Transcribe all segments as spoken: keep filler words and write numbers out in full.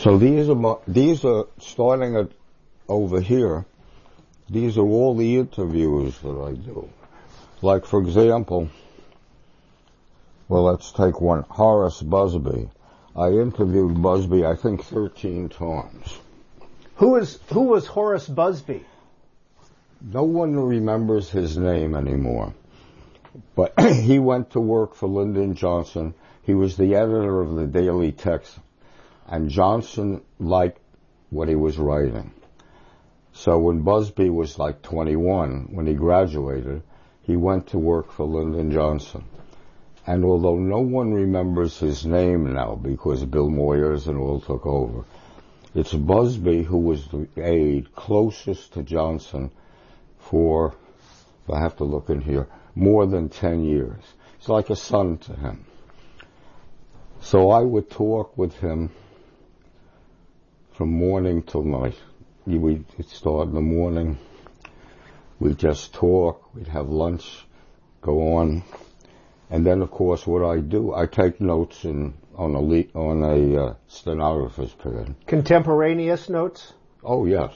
So these are my, these are starting at over here. These are all the interviews that I do. Like, for example, well, let's take one. Horace Busby. I interviewed Busby, I think, thirteen times. Who is who was Horace Busby? No one remembers his name anymore. But he went to work for Lyndon Johnson. He was the editor of the Daily Text. And Johnson liked what he was writing. So when Busby was like twenty-one, when he graduated, he went to work for Lyndon Johnson. And although no one remembers his name now because Bill Moyers and all took over, it's Busby who was the aide closest to Johnson for, if I have to look in here, more than ten years. It's like a son to him. So I would talk with him from morning till night. We'd start in the morning. We'd just talk. We'd have lunch, go on. And then, of course, what I do, I take notes in, on a, le- on a uh, stenographer's pad. Contemporaneous notes? Oh, yes.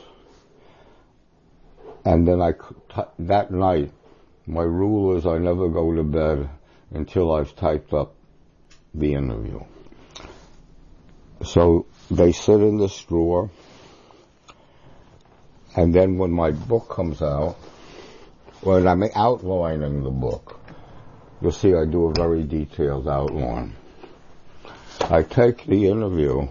And then I, that night, my rule is I never go to bed until I've typed up the interview. So they sit in this drawer, and then when my book comes out, when I'm outlining the book, you'll see I do a very detailed outline. I take the interview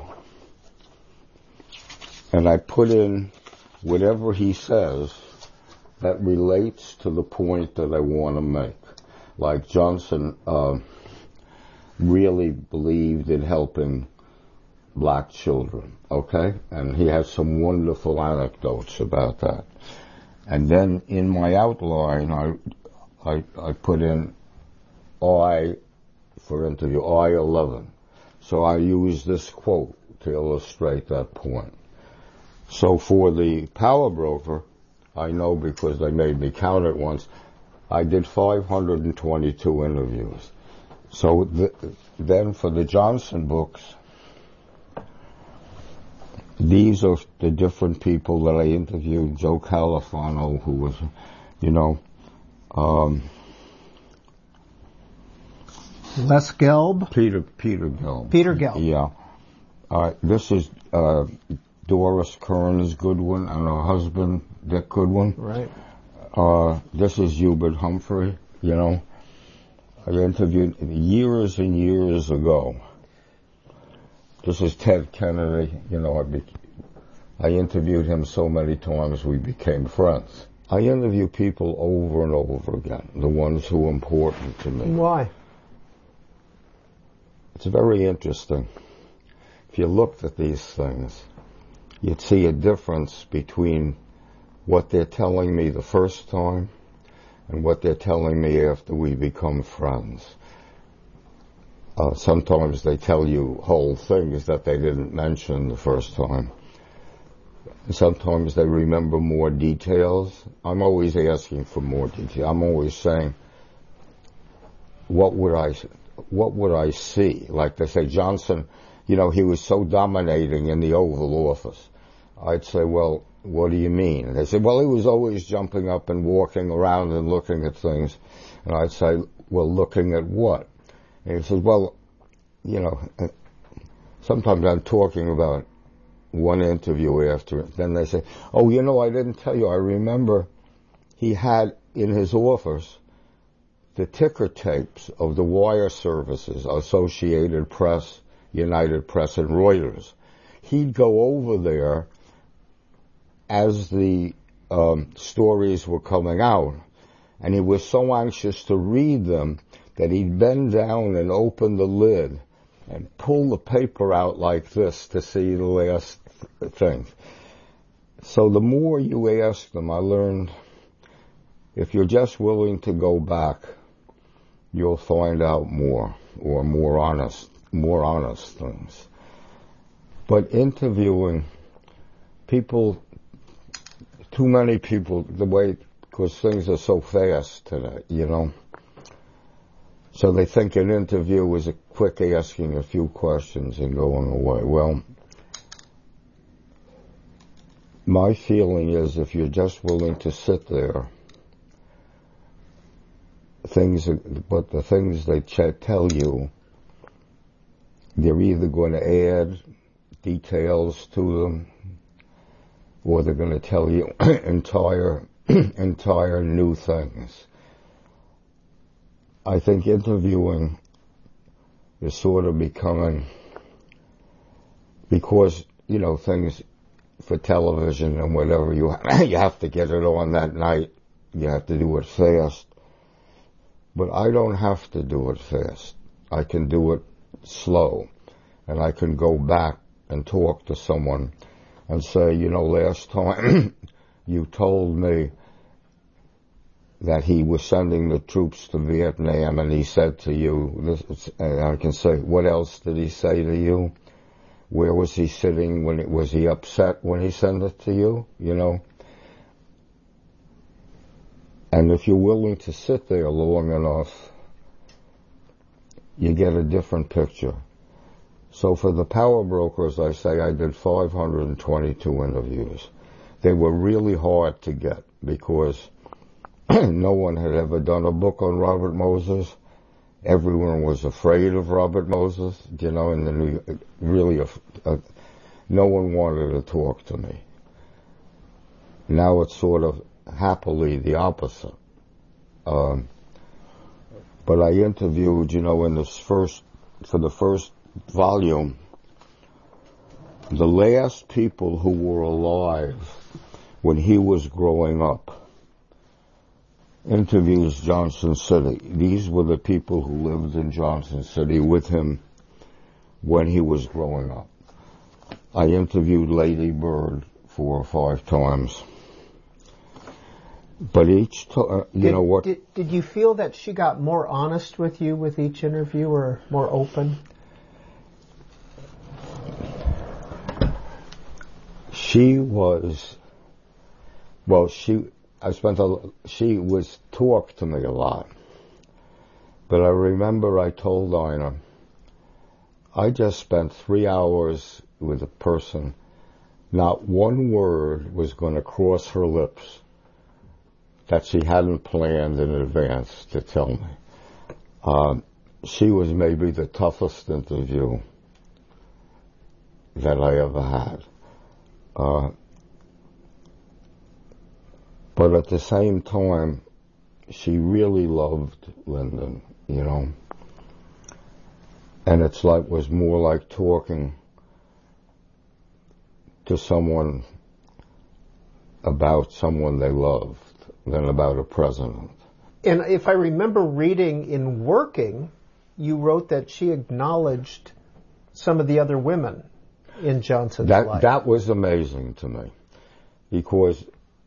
and I put in whatever he says that relates to the point that I want to make. Like Johnson uh, really believed in helping black children, okay? And he has some wonderful anecdotes about that. And then in my outline, I I, I put in I, for interview, I eleven. So I use this quote to illustrate that point. So for the Power Broker, I know because they made me count it once, I did five hundred twenty-two interviews. So th- then for the Johnson books, these are the different people that I interviewed. Joe Califano, who was, you know, um, Les Gelb? Peter, Peter Gelb. Peter Gelb. Yeah. Uh, this is, uh, Doris Kearns Goodwin and her husband, Dick Goodwin. Right. Uh, this is Hubert Humphrey, you know. I interviewed years and years ago. This is Ted Kennedy, you know, I, be, I interviewed him so many times we became friends. I interview people over and over again, the ones who are important to me. Why? It's very interesting. If you looked at these things, you'd see a difference between what they're telling me the first time and what they're telling me after we become friends. Uh, sometimes they tell you whole things that they didn't mention the first time. Sometimes they remember more details. I'm always asking for more detail. I'm always saying, what would I, what would I see? Like they say, Johnson, you know, he was so dominating in the Oval Office. I'd say, well, what do you mean? And they say, well, he was always jumping up and walking around and looking at things. And I'd say, well, looking at what? And he says, well, you know, sometimes I'm talking about one interview after it. Then they say, oh, you know, I didn't tell you. I remember he had in his office the ticker tapes of the wire services, Associated Press, United Press, and Reuters. He'd go over there as the um, stories were coming out, and he was so anxious to read them that he'd bend down and open the lid and pull the paper out like this to see the last thing. So the more you ask them, I learned if you're just willing to go back, you'll find out more, or more honest, more honest things. But interviewing people, too many people, the way, because things are so fast today, you know. So they think an interview is a quick asking a few questions and going away. Well, my feeling is if you're just willing to sit there, things, but the things they ch- tell you, they're either going to add details to them, or they're going to tell you entire, entire new things. I think interviewing is sort of becoming, because, you know, things for television and whatever, you you have to get it on that night. You have to do it fast. But I don't have to do it fast. I can do it slow. And I can go back and talk to someone and say, you know, last time you told me that he was sending the troops to Vietnam, and he said to you, this, and I can say, what else did he say to you? Where was he sitting when it, was he upset when he sent it to you, you know? And if you're willing to sit there long enough, you get a different picture. So for the power brokers, I say I did five hundred twenty-two interviews. They were really hard to get because no one had ever done a book on Robert Moses. Everyone was afraid of Robert Moses, you know, and then really, a, a, no one wanted to talk to me. Now it's sort of happily the opposite. Um, but I interviewed, you know, in this first, for the first volume, the last people who were alive when he was growing up. Interviews Johnson City. These were the people who lived in Johnson City with him when he was growing up. I interviewed Lady Bird four or five times. But each time, you did, know what? Did, did you feel that she got more honest with you with each interview, or more open? She was, well, she, I spent a, she was talked to me a lot. But I remember I told Ina, I just spent three hours with a person, not one word was going to cross her lips that she hadn't planned in advance to tell me. Um, she was maybe the toughest interview that I ever had. Uh, but at the same time, she really loved Lyndon, you know. And it's like, was more like talking to someone about someone they loved than about a president. And if I remember reading in Working, you wrote that she acknowledged some of the other women in Johnson's that, life. That was amazing to me. Because,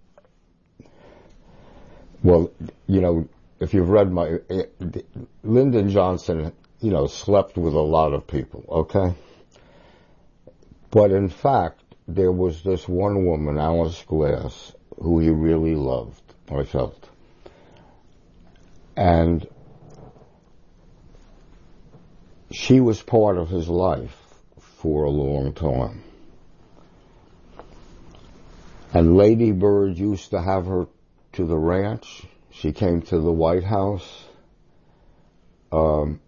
well, you know, if you've read my, Lyndon Johnson, you know, slept with a lot of people, okay? But in fact, there was this one woman, Alice Glass, who he really loved, I felt. And she was part of his life for a long time. And Lady Bird used to have her to the ranch. She came to the White House. Um,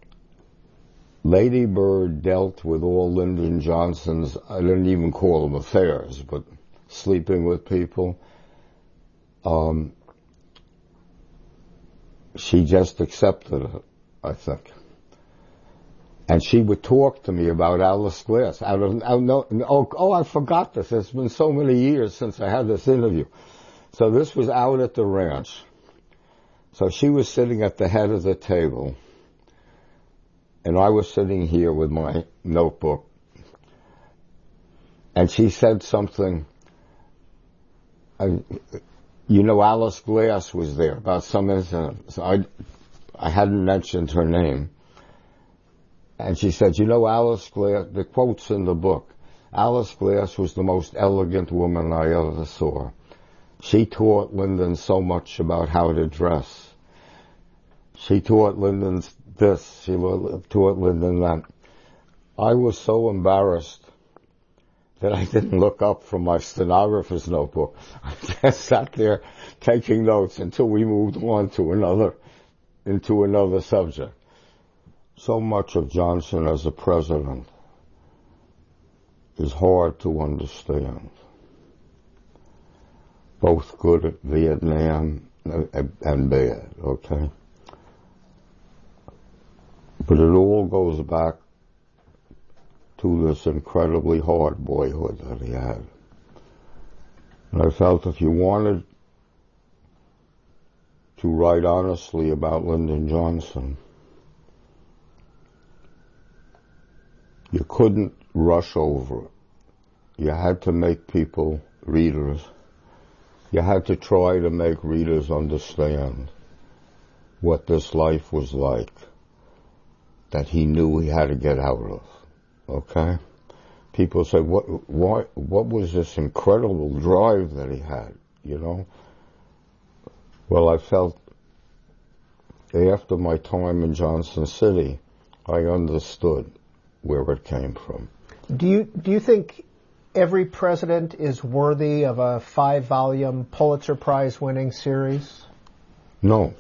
Lady Bird dealt with all Lyndon Johnson's, I didn't even call them affairs, but sleeping with people. Um, she just accepted it, I think. And she would talk to me about Alice Glass. Out of, out, no, oh, oh, I forgot this. It's been so many years since I had this interview. So this was out at the ranch. So she was sitting at the head of the table. And I was sitting here with my notebook. And she said something. I, you know, Alice Glass was there about some incident. So I, I hadn't mentioned her name. And she said, you know, Alice Glass, the quote's in the book, Alice Glass was the most elegant woman I ever saw. She taught Lyndon so much about how to dress. She taught Lyndon this, she taught Lyndon that. I was so embarrassed that I didn't look up from my stenographer's notebook. I just sat there taking notes until we moved on to another, into another subject. So much of Johnson as a president is hard to understand. Both good at Vietnam and bad, okay? But it all goes back to this incredibly hard boyhood that he had. And I felt if you wanted to write honestly about Lyndon Johnson, you couldn't rush over it. You had to make people, readers, you had to try to make readers understand what this life was like that he knew he had to get out of. Okay? People say, what, what, what was this incredible drive that he had, you know? Well, I felt after my time in Johnson City, I understood where it came from. Do you, do you think every president is worthy of a five-volume Pulitzer Prize-winning series? No.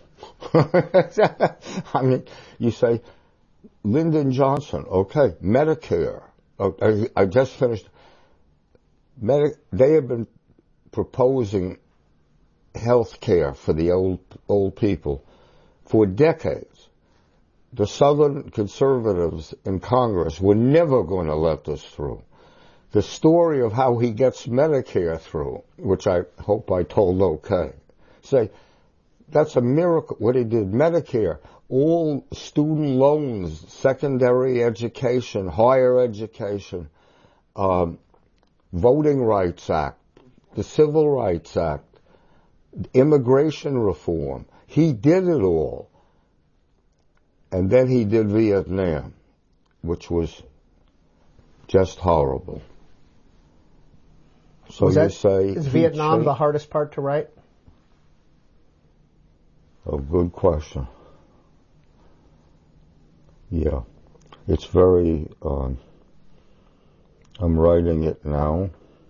I mean, you say, Lyndon Johnson, okay, Medicare. I, I just finished. Medi- they have been proposing health care for the old old people for decades. The Southern conservatives in Congress were never going to let this through. The story of how he gets Medicare through, which I hope I told okay, say, that's a miracle. What he did, Medicare, all student loans, secondary education, higher education, um, Voting Rights Act, the Civil Rights Act, immigration reform. He did it all. And then he did Vietnam, which was just horrible. So was you that, say... Is Vietnam changed? The hardest part to write? Oh, good question. Yeah. It's very... Um, I'm writing it now.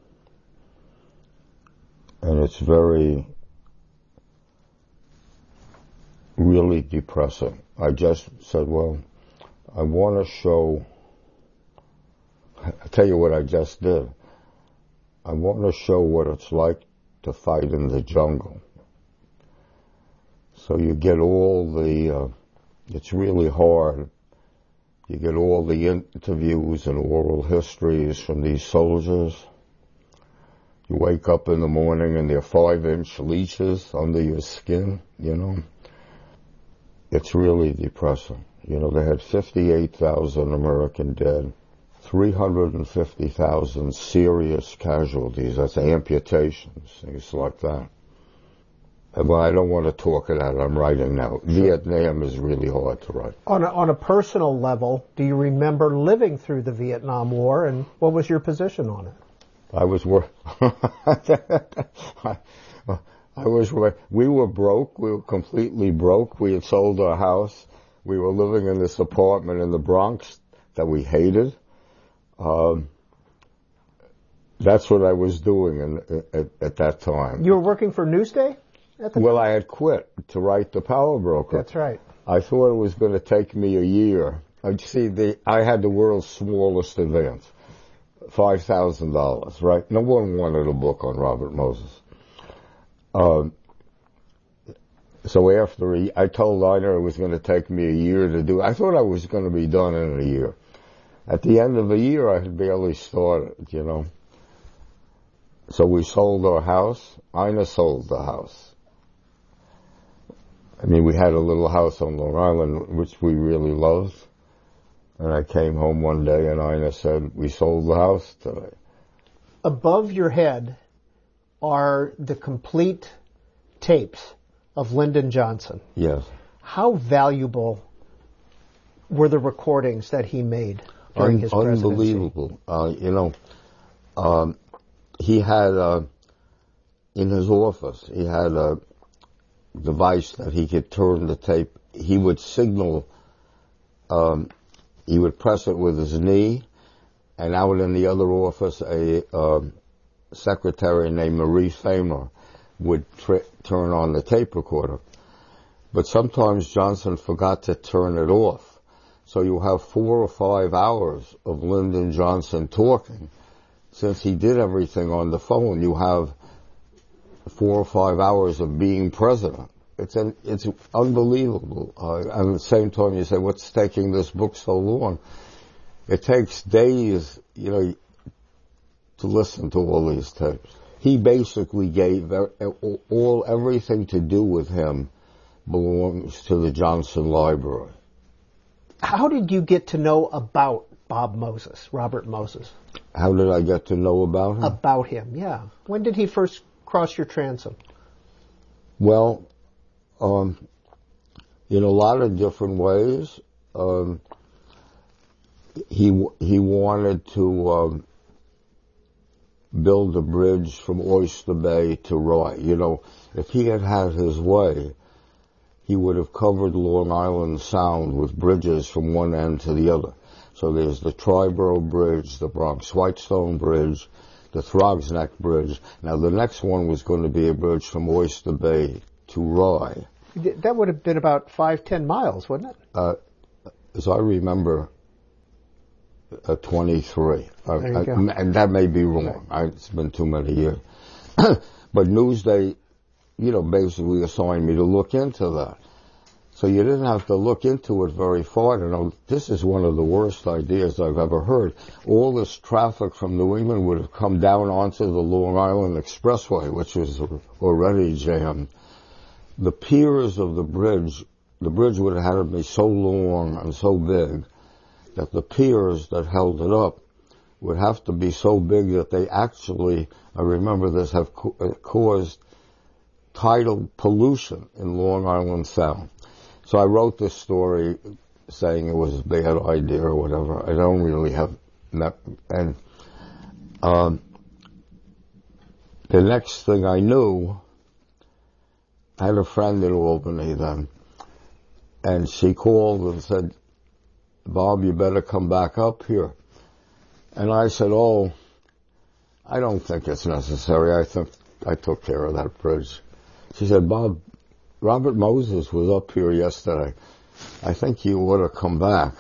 And it's very... really depressing. I just said, well, I want to show... I'll tell you what I just did. I want to show what it's like to fight in the jungle. So you get all the, uh, it's really hard. You get all the interviews and oral histories from these soldiers. You wake up in the morning and they're five-inch leeches under your skin, you know. It's really depressing. You know, they had fifty-eight thousand American dead. three hundred fifty thousand serious casualties, that's amputations, things like that. Well, I don't want to talk it out, I'm writing now. Sure. Vietnam is really hard to write. On a, on a personal level, do you remember living through the Vietnam War, and what was your position on it? I was wor- I, I was wor- we were broke, we were completely broke, we had sold our house, we were living in this apartment in the Bronx that we hated. Um, that's what I was doing in, at, at that time. You were working for Newsday at the Well, time? I had quit to write The Power Broker. That's right. I thought it was going to take me a year. I'd see the, I had the world's smallest advance, five thousand dollars, right? No one wanted a book on Robert Moses. Um, so after a, I told Ina it was going to take me a year to do. I thought I was going to be done in a year. At the end of the year, I had barely started, you know. So we sold our house. Ina sold the house. I mean, we had a little house on Long Island, which we really loved. And I came home one day and Ina said, we sold the house today. Above your head are the complete tapes of Lyndon Johnson. Yes. How valuable were the recordings that he made during Un- his presidency? Unbelievable. Uh, you know, um, he had, uh, in his office, he had a device that he could turn the tape. He would signal, um, he would press it with his knee, and out in the other office, a uh, secretary named Marie Thamer would tr- turn on the tape recorder. But sometimes Johnson forgot to turn it off. So you have four or five hours of Lyndon Johnson talking. Since he did everything on the phone, you have four or five hours of being president. It's an, it's unbelievable. Uh, and at the same time, you say, what's taking this book so long? It takes days, you know, to listen to all these tapes. He basically gave all, everything to do with him belongs to the Johnson Library. How did you get to know about Bob Moses, Robert Moses? How did I get to know about him? About him, yeah. When did he first cross your transom? Well, um, in a lot of different ways. Um, he he wanted to um, build a bridge from Oyster Bay to Rye. You know, if he had had his way, he would have covered Long Island Sound with bridges from one end to the other. So there's the Triborough Bridge, the Bronx-Whitestone Bridge, the Throgs Neck Bridge. Now the next one was going to be a bridge from Oyster Bay to Rye. That would have been about five, ten miles, wouldn't it? Uh, as I remember, uh, twenty-three. There you I, go. I, and that may be wrong. I, it's been too many years. But Newsday, you know, basically assigned me to look into that. So you didn't have to look into it very far to know this is one of the worst ideas I've ever heard. All this traffic from New England would have come down onto the Long Island Expressway, which was already jammed. The piers of the bridge, the bridge would have had to be so long and so big that the piers that held it up would have to be so big that they actually, I remember this, have co- caused tidal pollution in Long Island Sound. So I wrote this story saying it was a bad idea or whatever. I don't really have that. And um, the next thing I knew, I had a friend in Albany then, and she called and said, Bob, you better come back up here. And I said, oh, I don't think it's necessary. I think I took care of that bridge. She said, Bob, Robert Moses was up here yesterday. I think you ought to come back.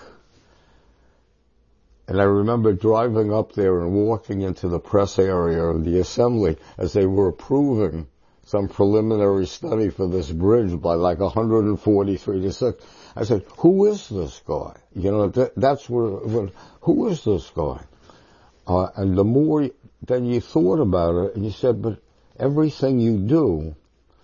And I remember driving up there and walking into the press area of the assembly as they were approving some preliminary study for this bridge by like one hundred forty-three to six. I said, who is this guy? You know, that, that's where, who is this guy? Uh, and the more, then you thought about it and you said, but everything you do,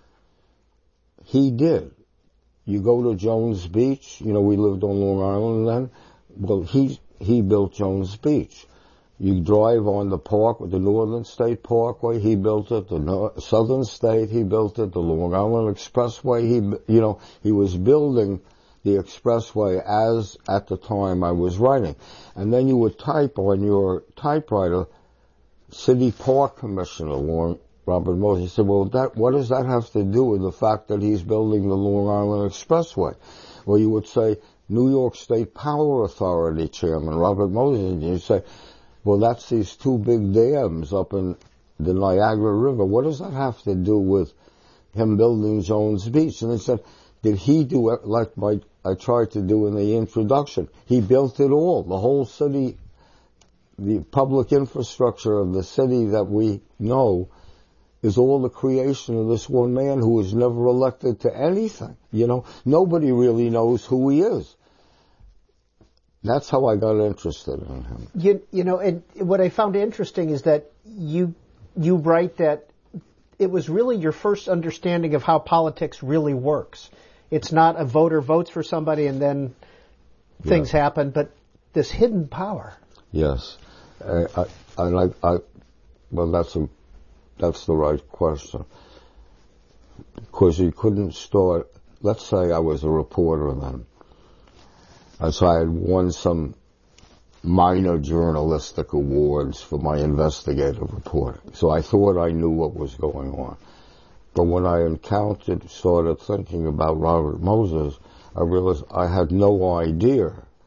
he did. You go to Jones Beach, you know, we lived on Long Island then. Well, he, he built Jones Beach. You drive on the park, the Northern State Parkway, he built it. The no- Southern State, he built it. The Long Island Expressway, he, you know, he was building the expressway as at the time I was writing. And then you would type on your typewriter, City Park Commissioner, Long Robert Moses. He said, well, that, what does that have to do with the fact that he's building the Long Island Expressway? Well, you would say, New York State Power Authority Chairman, Robert Moses. And you say, well, that's these two big dams up in the Niagara River. What does that have to do with him building Jones Beach? And they said, did he do it like my, I tried to do in the introduction? He built it all, the whole city, the public infrastructure of the city that we know is all the creation of this one man who was never elected to anything. You know, nobody really knows who he is. That's how I got interested in him. You, you know, and what I found interesting is that you you write that it was really your first understanding of how politics really works. It's not a voter votes for somebody and then things yeah. happen, but this hidden power. Yes, I, I, I like. I, well, that's a that's the right question, because you couldn't start. Let's say I was a reporter then. And so I had won some minor journalistic awards for my investigative reporting. So I thought I knew what was going on. But when I encountered, started thinking about Robert Moses, I realized I had no idea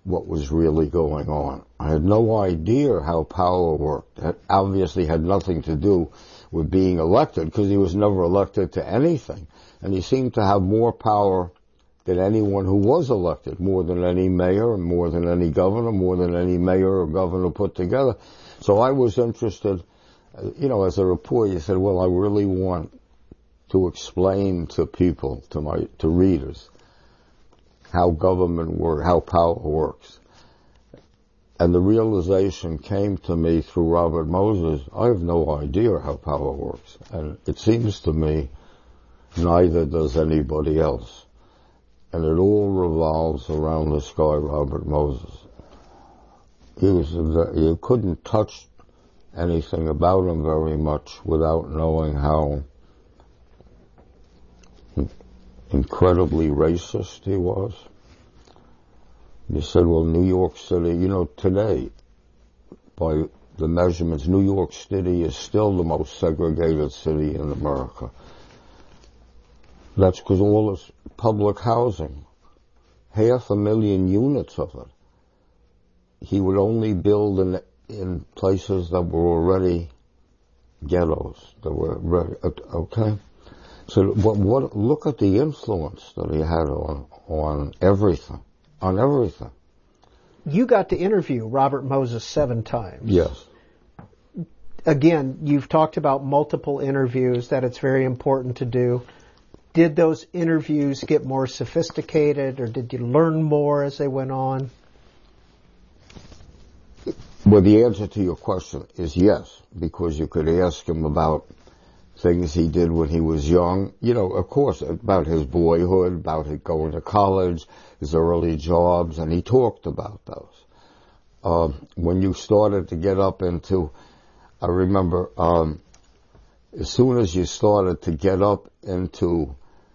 what was really going on. I had no idea how power worked. That obviously had nothing to do with being elected, because he was never elected to anything. And he seemed to have more power than anyone who was elected, more than any mayor, more than any governor, more than any mayor or governor put together. So I was interested, you know, as a reporter, you said, well, I really want to explain to people, to my, to readers, how government works, how power works. And the realization came to me through Robert Moses, I have no idea how power works. And it seems to me, neither does anybody else. And it all revolves around this guy, Robert Moses. He was, you couldn't touch anything about him very much without knowing how incredibly racist he was. You said, well, New York City, you know, today, by the measurements, New York City is still the most segregated city in America. That's because all this public housing, half a million units of it, he would only build in, in places that were already ghettos, that were ready, okay? So what, what, look at the influence that he had on, on everything, on everything. You got to interview Robert Moses seven times. Yes. Again, you've talked about multiple interviews, that it's very important to do. Did those interviews get more sophisticated, or did you learn more as they went on? Well, the answer to your question is yes, because you could ask him about things he did when he was young. You know, of course, about his boyhood, about his going to college, his early jobs, and he talked about those. Um, when you started to get up into, I remember, um, as soon as you started to get up into,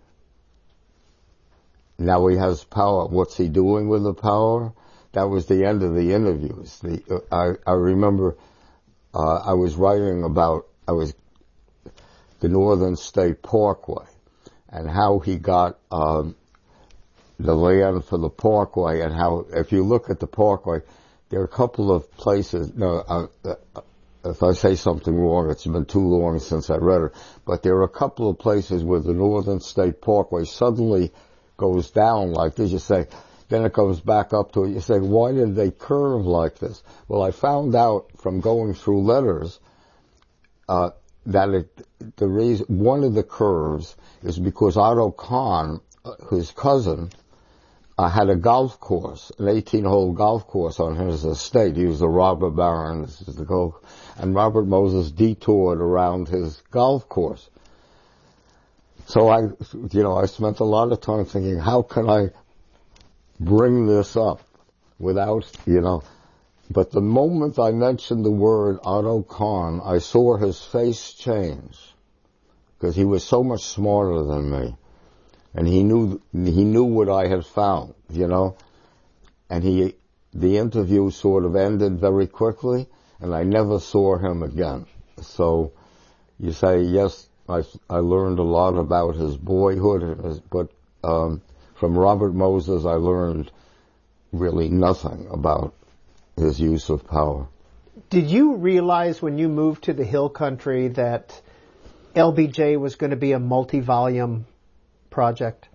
now he has power, what's he doing with the power? That was the end of the interviews. The, uh, I, I remember uh, I was writing about, I was, the Northern State Parkway, and how he got um, the land for the parkway, and how, if you look at the parkway, there are a couple of places, no, uh, uh, if I say something wrong, it's been too long since I read it, but there are a couple of places where the Northern State Parkway suddenly goes down like this. You say, then it goes back up to it. You say, why did they curve like this? Well, I found out from going through letters uh, that it, the reason, one of the curves is because Otto Kahn, his cousin, uh, had a golf course, an eighteen-hole golf course on his estate. He was the robber baron, this is the golf, and Robert Moses detoured around his golf course. So I, you know, I spent a lot of time thinking, how can I bring this up without, you know, but the moment I mentioned the word Otto Kahn, I saw his face change, because he was so much smarter than me, and he knew he knew what I had found, you know, and he the interview sort of ended very quickly, and I never saw him again. So you say, yes, I I learned a lot about his boyhood, and his, but um, from Robert Moses I learned really nothing about his use of power. Did you realize when you moved to the Hill Country that L B J was going to be a multi-volume project?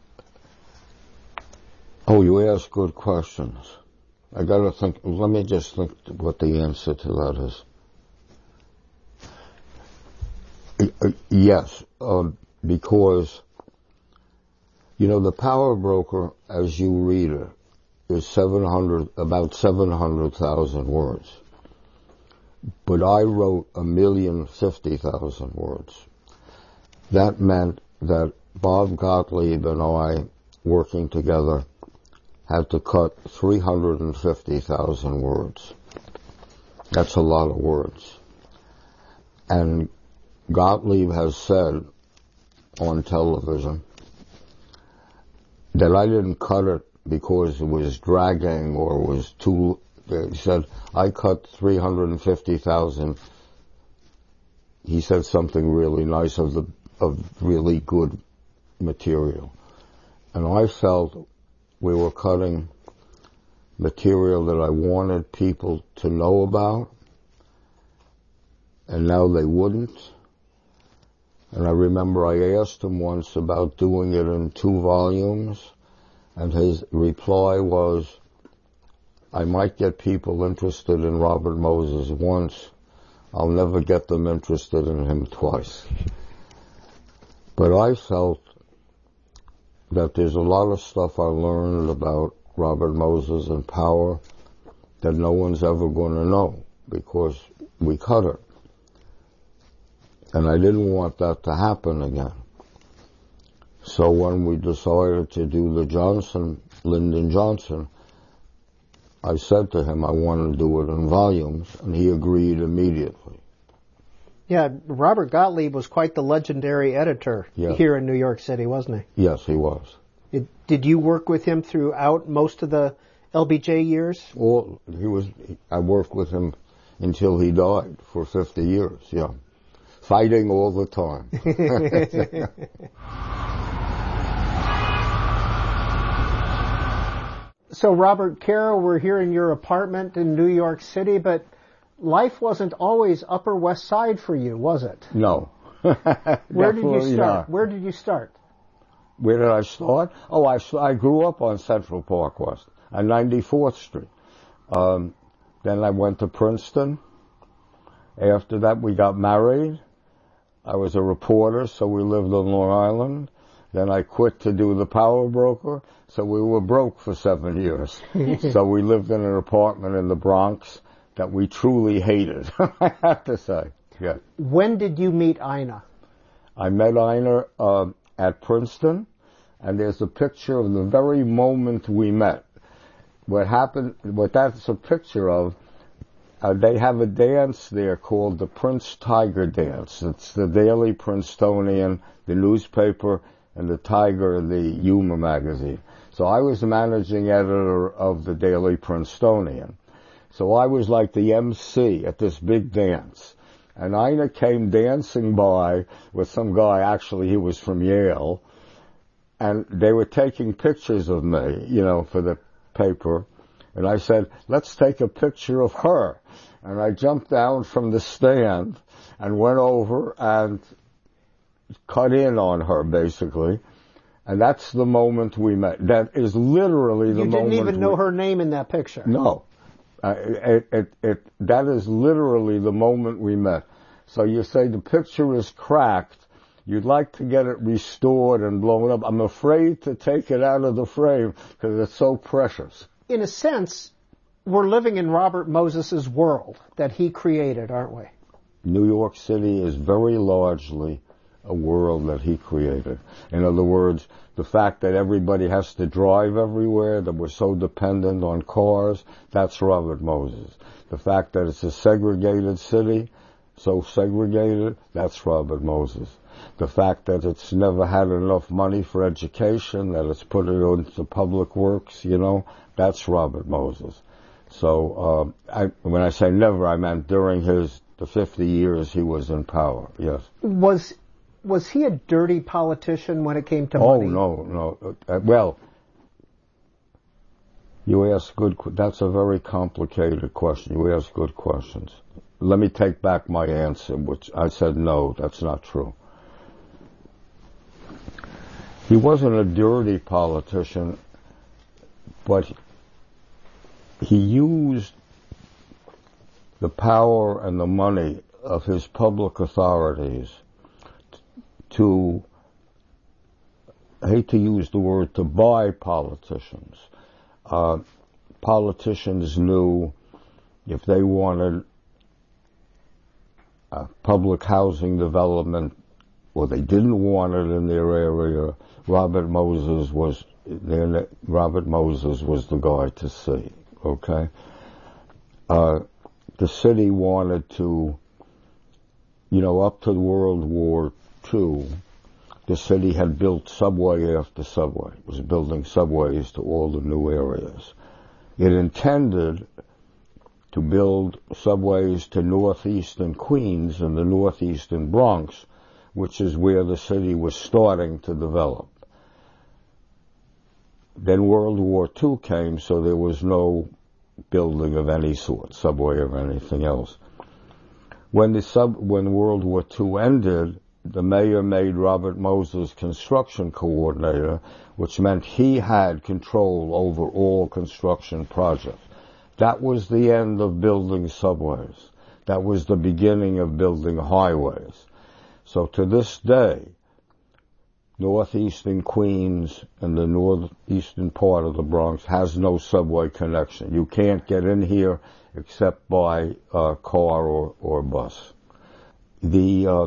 Oh, you ask good questions. I gotta think, let me just think what the answer to that is. Uh, yes, uh, because, you know, the Power Broker, as you read it, is seven hundred, about seven hundred thousand words. But I wrote a million fifty thousand words. That meant that Bob Gottlieb and I, working together, had to cut three hundred fifty thousand words. That's a lot of words. And Gottlieb has said on television that I didn't cut it because it was dragging or was too, he said, I cut three hundred fifty thousand. He said something really nice of the, of really good material. And I felt we were cutting material that I wanted people to know about, and now they wouldn't. And I remember I asked him once about doing it in two volumes, and his reply was, I might get people interested in Robert Moses once, I'll never get them interested in him twice. But I felt that there's a lot of stuff I learned about Robert Moses and power that no one's ever going to know because we cut it. And I didn't want that to happen again. So when we decided to do the Johnson, Lyndon Johnson, I said to him I wanted to do it in volumes, and he agreed immediately. Yeah, Robert Gottlieb was quite the legendary editor yeah. here in New York City, wasn't he? Yes, he was. It, did you work with him throughout most of the L B J years? Well, he was. I worked with him until he died for fifty years, yeah. Fighting all the time. So, Robert Caro, we're here in your apartment in New York City, but life wasn't always Upper West Side for you, was it? No. Where did you start? Not. Where did you start? Where did I start? Oh, I, I grew up on Central Park West, on ninety-fourth Street. Um, then I went to Princeton. After that, we got married. I was a reporter, so we lived on Long Island. Then I quit to do the power broker, so we were broke for seven years. So we lived in an apartment in the Bronx that we truly hated, I have to say. Yeah. When did you meet Ina? I met Ina uh, at Princeton, and there's a picture of the very moment we met. What happened, what that's a picture of, uh, they have a dance there called the Prince Tiger Dance. It's the Daily Princetonian, the newspaper, and the Tiger, the humor magazine. So I was the managing editor of the Daily Princetonian. So I was like the M C at this big dance. And Ina came dancing by with some guy, actually he was from Yale, and they were taking pictures of me, you know, for the paper. And I said, let's take a picture of her. And I jumped down from the stand and went over and cut in on her, basically. And that's the moment we met. That is literally the moment. You didn't even know we, her name in that picture. No. Uh, it, it, it, that is literally the moment we met. So you say the picture is cracked. You'd like to get it restored and blown up. I'm afraid to take it out of the frame because it's so precious. In a sense, we're living in Robert Moses's world that he created, aren't we? New York City is very largely a world that he created. In other words, the fact that everybody has to drive everywhere, that we're so dependent on cars, that's Robert Moses. The fact that it's a segregated city, so segregated, that's Robert Moses. The fact that it's never had enough money for education, that it's put it into public works, you know, that's Robert Moses. So, uh, I, when I say never, I meant during his, the fifty years he was in power, yes. Was, was he a dirty politician when it came to oh, money? Oh, no, no. Uh, well, you ask good, that's a very complicated question. You ask good questions. Let me take back my answer, which I said no, that's not true. He wasn't a dirty politician, but he used the power and the money of his public authorities to, I hate to use the word, to buy politicians. Uh, politicians knew if they wanted uh, public housing development, or they didn't want it in their area, Robert Moses was their, Robert Moses was the guy to see. Okay, uh, the city wanted to, you know, up to World War Two, the city had built subway after subway. It was building subways to all the new areas. It intended to build subways to northeastern Queens and the northeastern Bronx, which is where the city was starting to develop. Then World War Two came, so there was no building of any sort, subway or anything else. When the sub, when World War Two ended, the mayor made Robert Moses construction coordinator, which meant he had control over all construction projects. That was the end of building subways. That was the beginning of building highways. So to this day, northeastern Queens and the northeastern part of the Bronx has no subway connection. You can't get in here except by uh, car or, or bus. The uh,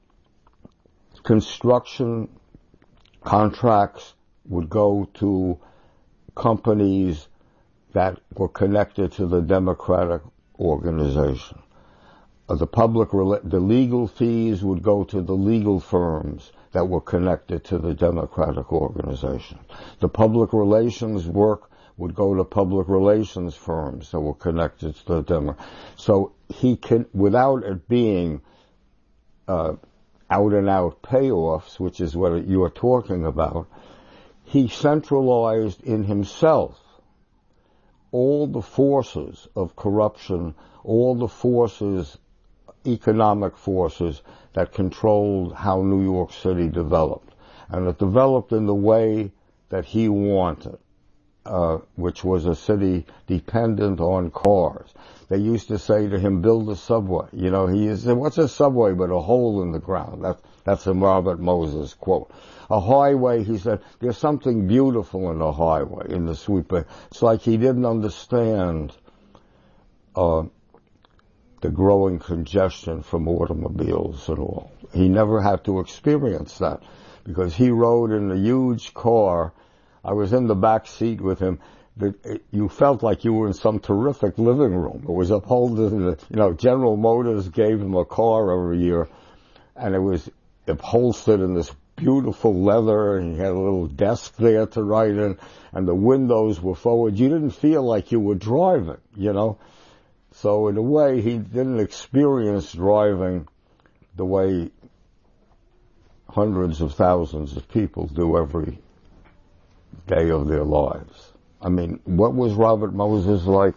construction contracts would go to companies that were connected to the Democratic organization. Uh, the public, the legal fees would go to the legal firms that were connected to the Democratic organization. The public relations work would go to public relations firms that were connected to the Democratic. So he can, without it being uh, out and out payoffs, which is what you're talking about, he centralized in himself all the forces of corruption, all the forces, economic forces that controlled how New York City developed. And it developed in the way that he wanted, uh, which was a city dependent on cars. They used to say to him, build a subway. You know, he said, what's a subway but a hole in the ground? That, that's a Robert Moses quote. A highway, he said, there's something beautiful in a highway, in the sweep. It's like he didn't understand uh, the growing congestion from automobiles and all. He never had to experience that because he rode in a huge car. I was in the back seat with him. You felt like you were in some terrific living room. It was upholstered in the, you know, General Motors gave him a car every year, and it was upholstered in this beautiful leather, and he had a little desk there to write in, and the windows were forward. You didn't feel like you were driving, you know. So in a way, he didn't experience driving the way hundreds of thousands of people do every day of their lives. I mean, what was Robert Moses like?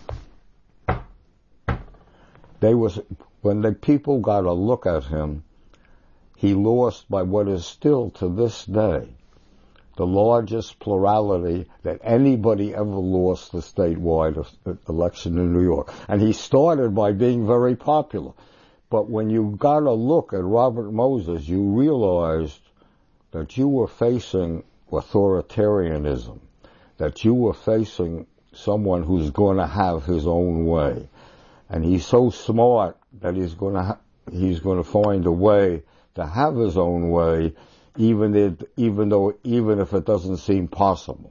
They was, when the people got a look at him, he lost by what is still to this day the largest plurality that anybody ever lost the statewide election in New York. And he started by being very popular. But when you got a look at Robert Moses, you realized that you were facing authoritarianism, that you were facing someone who's going to have his own way. And he's so smart that he's going to ha- he's going to find a way to have his own way, even if, even though, even if it doesn't seem possible.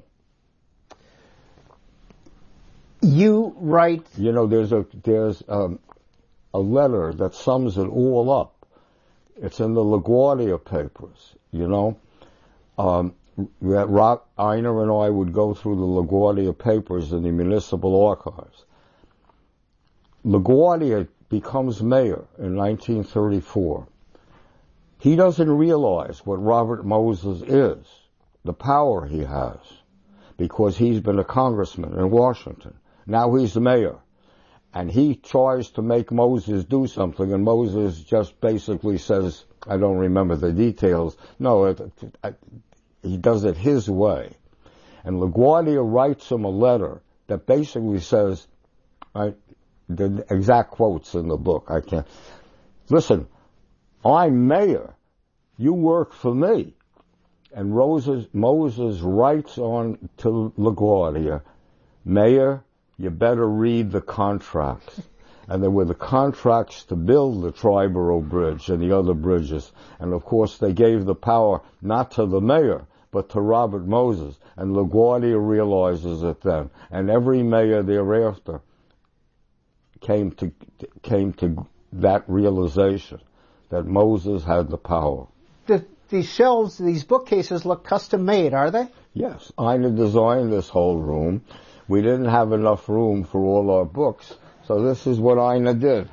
You write. You know, there's a there's um, a letter that sums it all up. It's in the LaGuardia papers. You know, um, Rock Einer and I would go through the LaGuardia papers in the municipal archives. LaGuardia becomes mayor in nineteen thirty-four. He doesn't realize what Robert Moses is, the power he has, because he's been a congressman in Washington. Now he's the mayor. And he tries to make Moses do something, and Moses just basically says, I don't remember the details. No, it, it, he does it his way. And LaGuardia writes him a letter that basically says, I, the exact quotes in the book, I can't. Listen, I'm mayor. You work for me. And Moses, Moses writes on to LaGuardia, Mayor, you better read the contracts. And there were the contracts to build the Triborough Bridge and the other bridges. And of course they gave the power not to the mayor, but to Robert Moses. And LaGuardia realizes it then. And every mayor thereafter came to, came to that realization that Moses had the power. The, these shelves, these bookcases look custom made, are they? Yes. Einer designed this whole room. We didn't have enough room for all our books, so this is what Einer did.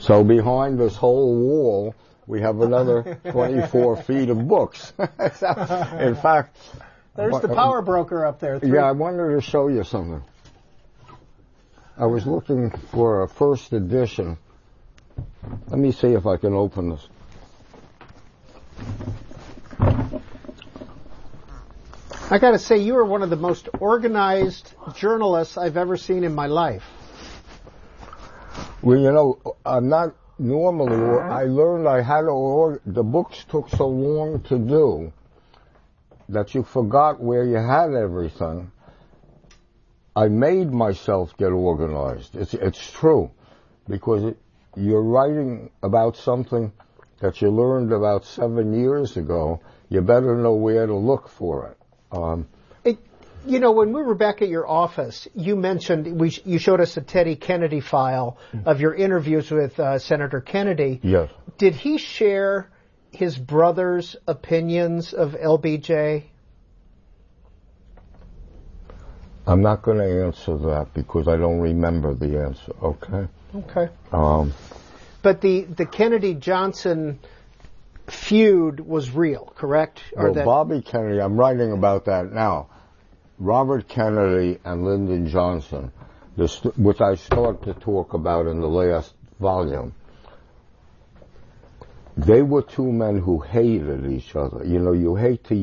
So behind this whole wall, we have another twenty-four feet of books. In fact, there's the power broker up there. Three. Yeah, I wanted to show you something. I was looking for a first edition. Let me see if I can open this. I got to say, you are one of the most organized journalists I've ever seen in my life. Well, you know, I'm not normally. I learned I had to. Or, the books took so long to do that you forgot where you had everything. I made myself get organized. It's it's true, because it, you're writing about something that you learned about seven years ago. You better know where to look for it. Um, it you know, when we were back at your office, you mentioned we you showed us a Teddy Kennedy file of your interviews with uh, Senator Kennedy. Yes. Did he share his brother's opinions of L B J? I'm not going to answer that because I don't remember the answer. Okay. Okay. Um, but the the Kennedy Johnson feud was real, correct? Or well, that... Bobby Kennedy. I'm writing about that now. Robert Kennedy and Lyndon Johnson, this, which I start to talk about in the last volume. They were two men who hated each other. You know, you hate to